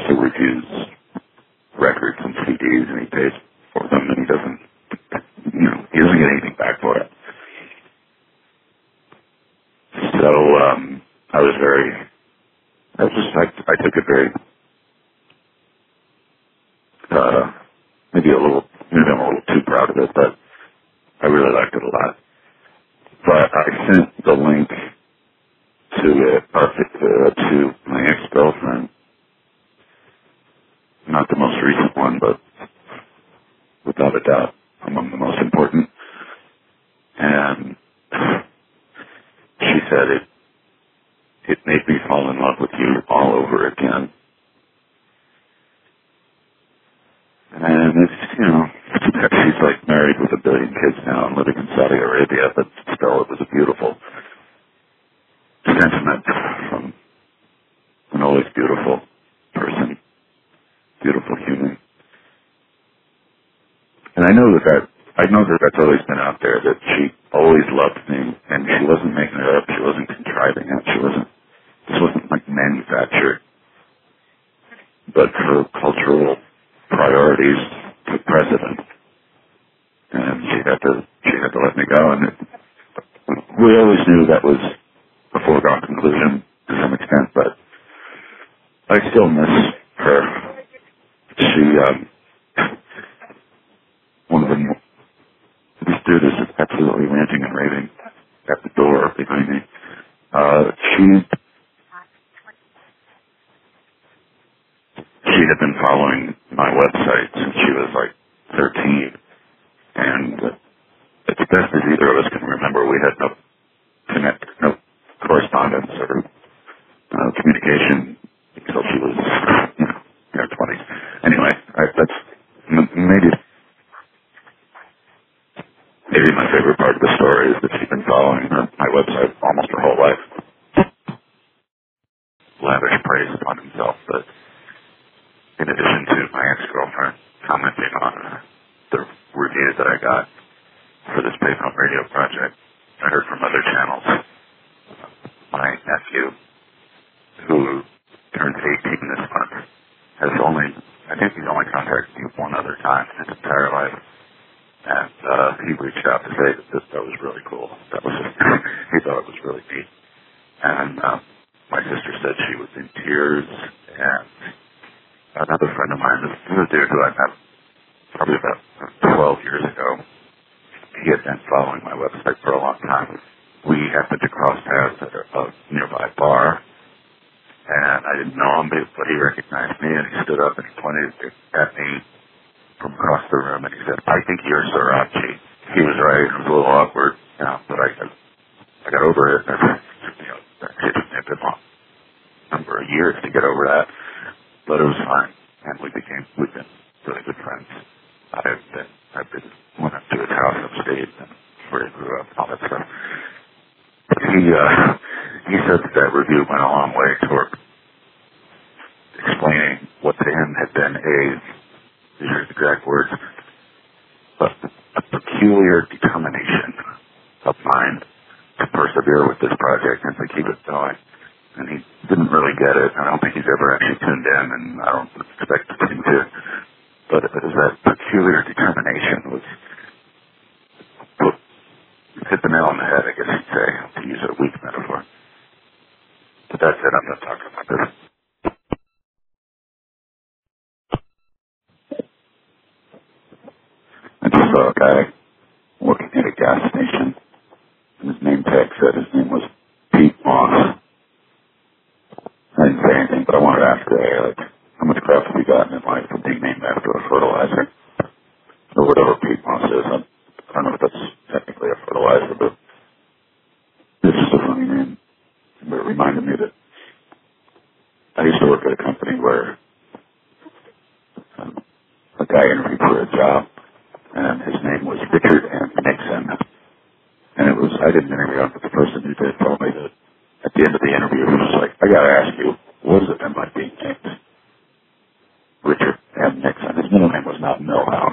also reviews records and CDs, and he pays for them, and he doesn't get anything back for it. So I took it very, maybe I'm a little too proud of it, but I really liked it a lot. But I sent the link to it, to my ex-girlfriend. Not the most recent one, but without a doubt among the most important. And she said it made me fall in love with you all over again. And she's like married with 1 billion kids now and living in Saudi Arabia, but still it was a beautiful sentiment from an always beautiful person, beautiful human. And I know that that's always been out there, that she always loved me, and she wasn't making it up, she wasn't contriving it, this wasn't like manufactured, but her cultural priorities took precedent, and she had to let me go, and we always knew that was a foregone conclusion to some extent, but I still miss her. One of them, this dude is absolutely ranting and raving at the door behind me. She had been following my website since she was like 13, and as best as either of us can remember, we had no correspondence or communication until she was in her 20s. Anyway, that's maybe my favorite part of the story is that she's been following my website almost her whole life. Lavish praise upon himself, but in addition to my ex-girlfriend commenting on the reviews that I got for this Payphone radio project, I heard from other channels. My nephew, who turned 18 this month, I think he's only contacted me one other time in his entire life. And he reached out to say that was really cool. He thought it was really neat. And my sister said she was in tears. And another friend of mine, this is a dude who I met probably about 12 years ago. He had been following my website for a long time. We happened to cross paths at a nearby bar. And I didn't know him, but he recognized me, and he stood up and he pointed at me from across the room, and he said, "I think you're Sorachi." He was right. It was a little awkward, but I got over it. It took me a bit long, number of years to get over that, but it was fine, and we've been really good friends. Went up to his house upstate, and where he grew up, and all that stuff. He said that review went a long way toward explaining what to him had been these are his exact words, but a peculiar determination of mine to persevere with this project and to keep it going. And he didn't really get it. I don't think he's ever actually tuned in, and I don't expect him to. But it was that peculiar determination was hit the nail on the head, I guess you'd say, to use a weak metaphor. But that's it. I'm not talking about this. I just saw a guy working at a gas station, and his name tag said his name was Pete Moss. I didn't say anything, but I wanted to ask her, how much crap have you gotten in life for being named after a fertilizer? Or whatever Pete Moss is. I don't know if that's technically a fertilizer, but it's just a funny name. But it reminded me that I used to work at a company where a guy interviewed for a job, and his name was Richard M. Nixon. And I didn't interview him, but the person who did told me that at the end of the interview, he was like, "I gotta ask you, what does it mean by being named Richard M. Nixon?" His middle name was not Milhouse.